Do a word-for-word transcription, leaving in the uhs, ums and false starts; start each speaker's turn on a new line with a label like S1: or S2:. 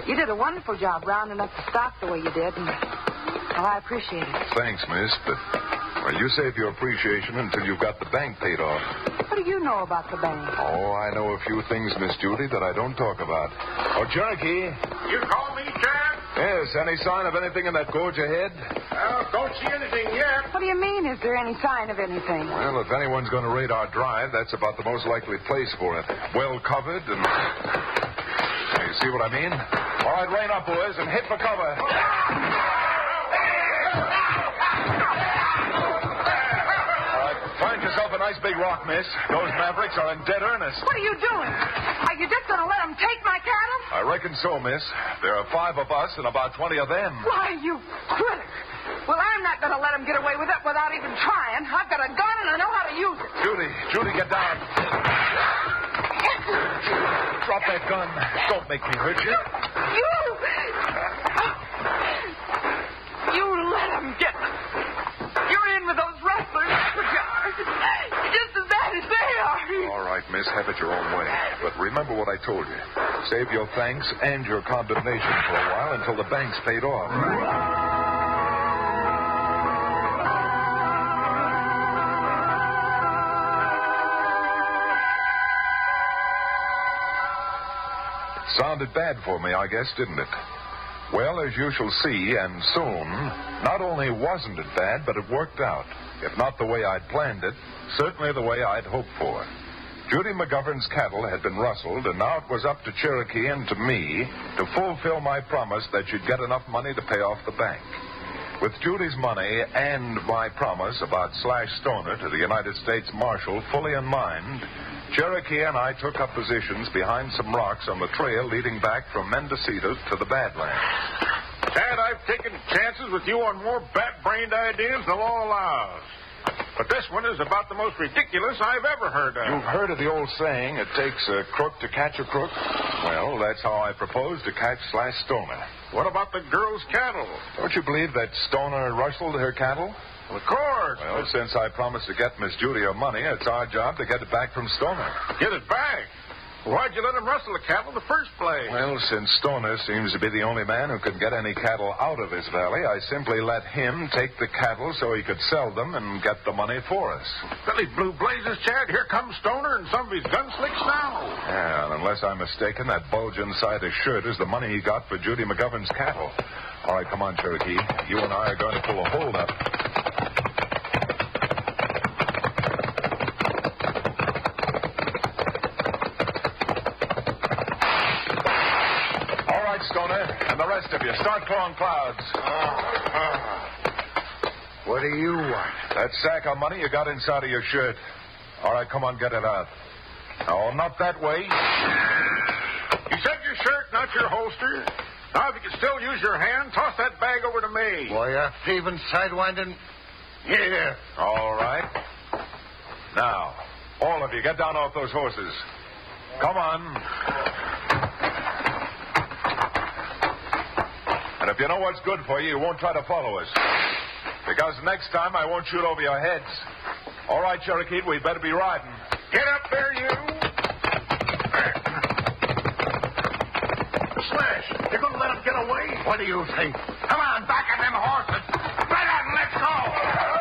S1: You did a wonderful job rounding up the stock the way you did, and well, I appreciate it.
S2: Thanks, miss, but well, you save your appreciation until you've got the bank paid off.
S1: What do you know about the bank?
S2: Oh, I know a few things, Miss Judy, that I don't talk about. Oh, Cherokee.
S3: You call me, Chad?
S2: Yes, any sign of anything in that gorge ahead?
S3: Well, don't see anything yet.
S1: What do you mean, is there any sign of anything?
S2: Well, if anyone's going to raid our drive, that's about the most likely place for it. Well covered and... You see what I mean? All right, rein up, boys, and hit for cover. Find yourself a nice big rock, miss. Those mavericks are in dead earnest.
S1: What are you doing? Are you just going to let them take my cattle?
S2: I reckon so, miss. There are five of us and about twenty of them.
S1: Why, you critter. Well, I'm not going to let them get away with it without even trying. I've got a gun and I know how to use it.
S2: Judy, Judy, get down. Drop that gun. Don't make me hurt you.
S1: You... You let them get... You're in with those rustlers. Just as bad as they are.
S2: All right, miss, have it your own way. But remember what I told you. Save your thanks and your condemnation for a while until the bank's paid off. Sounded bad for me, I guess, didn't it? Well, as you shall see, and soon, not only wasn't it bad, but it worked out. If not the way I'd planned it, certainly the way I'd hoped for. Judy McGovern's cattle had been rustled, and now it was up to Cherokee and to me to fulfill my promise that she'd get enough money to pay off the bank. With Judy's money and my promise about Slash Stoner to the United States Marshal fully in mind, Cherokee and I took up positions behind some rocks on the trail leading back from Mendocino to the Badlands.
S3: Chad, I've taken chances with you on more bat-brained ideas than the law allows. But this one is about the most ridiculous I've ever heard of.
S2: You've heard of the old saying, it takes a crook to catch a crook? Well, that's how I propose to catch Slash Stoner.
S3: What about the girl's cattle?
S2: Don't you believe that Stoner rustled her cattle?
S3: Well, of course.
S2: Well, since I promised to get Miss Judy her money, it's our job to get it back from Stoner.
S3: Get it back? Why'd you let him rustle the cattle in the first place?
S2: Well, since Stoner seems to be the only man who can get any cattle out of his valley, I simply let him take the cattle so he could sell them and get the money for us.
S3: Billy Blue Blazes, Chad, here comes Stoner and some of his gun slicks now.
S2: Yeah, and unless I'm mistaken, that bulge inside his shirt is the money he got for Judy McGovern's cattle. All right, come on, Cherokee. You and I are going to pull a hold up. Stoner, and the rest of you, start clawing clouds.
S3: Uh, uh.
S4: What do you want?
S2: That sack of money you got inside of your shirt. All right, come on, get it out. No, not that way.
S3: You said your shirt, not your holster. Now, if you can still use your hand, toss that bag over to me.
S4: Boy, you're thieving, sidewinding.
S3: Here.
S2: All right. Now, all of you, get down off those horses. Come on. And if you know what's good for you, you won't try to follow us. Because next time I won't shoot over your heads. All right, Cherokee, we better be riding.
S3: Get up there, you. Slash, you're going to let him get away?
S4: What do you think?
S3: Come on, back on them horses. Right on, let's go.